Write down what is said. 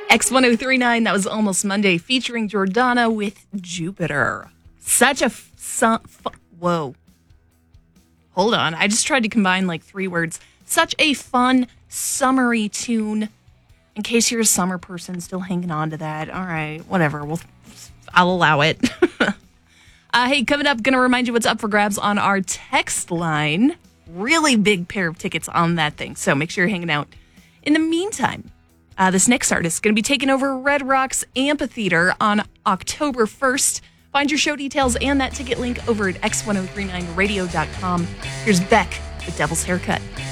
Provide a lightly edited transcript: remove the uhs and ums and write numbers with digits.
X1039, that was Almost Monday, featuring Jordana with Jupiter. Such a whoa. Hold on. I just tried to combine like three words. Such a fun, summery tune. In case you're a summer person still hanging on to that. All right, whatever. I'll allow it. Hey, coming up, going to remind you what's up for grabs on our text line. Really big pair of tickets on that thing, so make sure you're hanging out. In the meantime, this next artist is going to be taking over Red Rocks Amphitheater on October 1st. Find your show details and that ticket link over at x1039radio.com. Here's Beck with Devil's Haircut.